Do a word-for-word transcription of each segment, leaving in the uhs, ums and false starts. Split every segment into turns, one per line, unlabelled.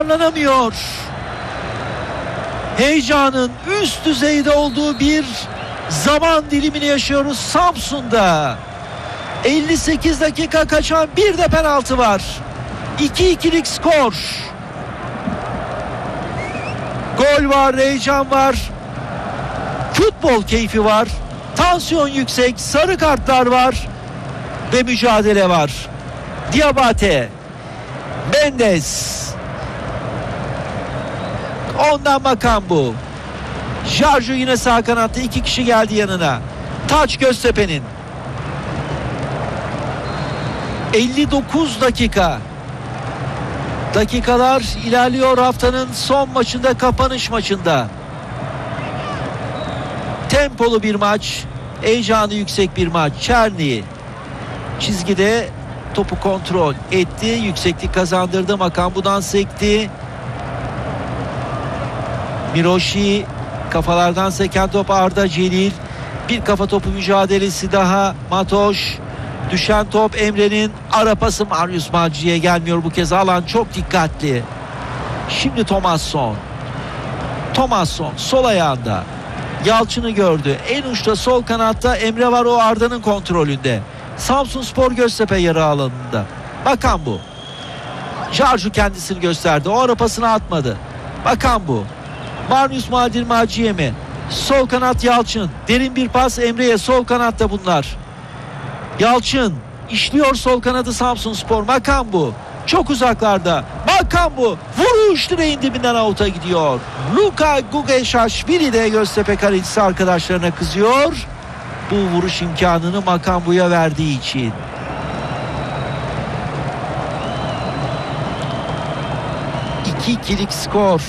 toparlanamıyor. Heyecanın üst düzeyde olduğu bir zaman dilimini yaşıyoruz Samsun'da. elli sekiz dakika kaçan bir de penaltı var. iki ikilik skor. Gol var, heyecan var. Futbol keyfi var. Tansiyon yüksek, sarı kartlar var ve mücadele var. Diabate, Mendes, ondan Makambu, Jarju yine sağ kanatta, iki kişi geldi yanına. Taç Göztepe'nin. elli dokuz dakika. Dakikalar ilerliyor haftanın son maçında, kapanış maçında. Tempolu bir maç, heyecanı yüksek bir maç. Çerni çizgide topu kontrol etti, yükseklik kazandırdı, Makambu'dan sekti. Miroshi, kafalardan seken top Arda Celil. Bir kafa topu mücadelesi daha. Matoş, düşen top Emre'nin, ara pası Marius Maci'ye gelmiyor bu kez, alan çok dikkatli. Şimdi Thomasson. Thomasson sol ayağında. Yalçın'ı gördü. En uçta sol kanatta Emre var, o Arda'nın kontrolünde. Samsunspor Göztepe yarı alanında. Bakan bu. Jarju kendisini gösterdi. O ara pasını atmadı. Bakan bu. Marius Madir Maciye mi? Sol kanat Yalçın. Derin bir pas Emre'ye, sol kanatta bunlar. Yalçın işliyor sol kanadı Samsunspor. Makambu çok uzaklarda. Makambu vuruş direğin dibinden avuta gidiyor. Luka Gugeşaşvili de Göztepe kalecisi arkadaşlarına kızıyor. Bu vuruş imkanını Makambu'ya verdiği için. iki ikilik skor.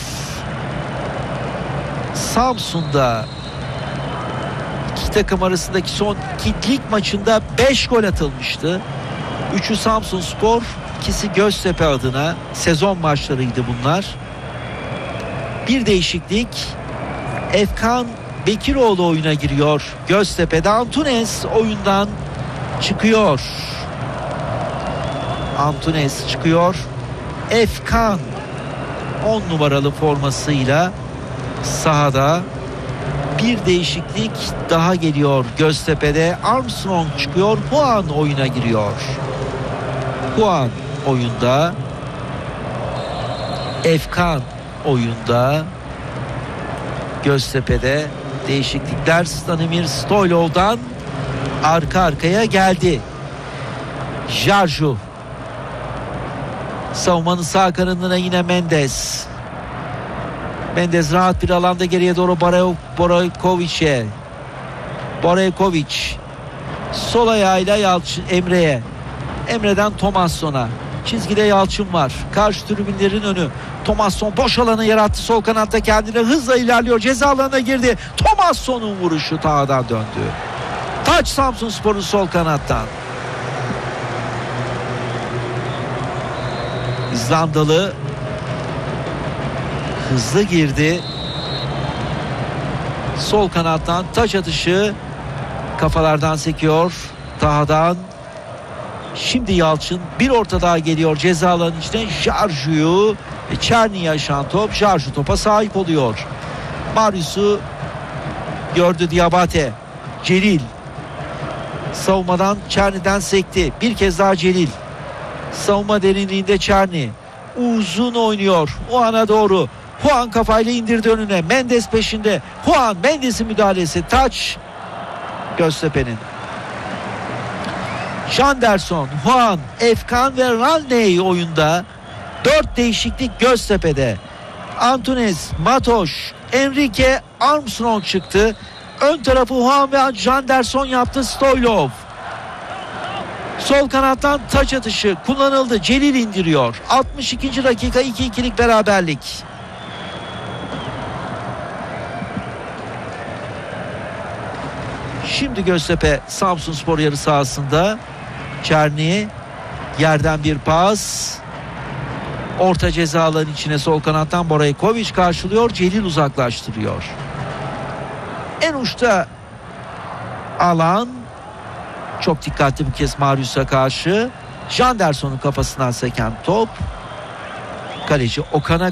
Samsun'da iki takım arasındaki son iki lig maçında beş gol atılmıştı. üçü Samsunspor, ikisi Göztepe adına. Sezon maçlarıydı bunlar. Bir değişiklik. Efkan Bekiroğlu oyuna giriyor. Göztepe'de Antunes oyundan çıkıyor. Antunes çıkıyor. Efkan on numaralı formasıyla sahada. Bir değişiklik daha geliyor Göztepe'de. Armstrong çıkıyor. Huan oyuna giriyor. Huan oyunda. Efkan oyunda. Göztepe'de değişiklikler Stanimir Stoylov'dan arka arkaya geldi. Jarju. Savunmanın sağ kanadına yine Mendes. Mendes rahat bir alanda geriye doğru Boraykovic'e. Boraykovic. Sol ayağıyla Yalçın Emre'ye. Emre'den Thomasson'a. Çizgide Yalçın var. Karşı tribünlerin önü. Thomasson boş alanı yarattı. Sol kanatta kendine hızla ilerliyor. Ceza alanına girdi. Thomasson'un vuruşu tağdan döndü. Taç Samsunspor'un sol kanattan. İzlandalı hızlı girdi. Sol kanattan taç atışı, kafalardan sekiyor. Tahadan. Şimdi Yalçın, bir orta daha geliyor ceza alanının içine. Jarju'yu ve Çerni'ye aşan top. Jarju topa sahip oluyor. Marius'u gördü Diabate. Celil savunmadan Çerni'den sekti. Bir kez daha Celil. Savunma derinliğinde Çerni. Uzun oynuyor. O ana doğru. Huan kafayla indirdi önüne. Mendes peşinde. Huan, Mendes'in müdahalesi. Taç Göztepe'nin. Janderson, Huan, Efkan ve Ranley oyunda. Dört değişiklik Göztepe'de. Antunes, Matoş, Enrique, Armstrong çıktı. Ön tarafı Huan ve Janderson yaptı. Stoylov. Sol kanattan taç atışı kullanıldı. Celil indiriyor. altmış ikinci dakika, iki ikilik beraberlik. Şimdi Göztepe Samsunspor yarı sahasında. Çerni yerden bir pas. Orta ceza alanının içine sol kanattan Boraykovic karşılıyor. Celil uzaklaştırıyor. En uçta alan. Çok dikkatli bu kez Marius'a karşı. Janderson'un kafasından seken top. Kaleci Okan'a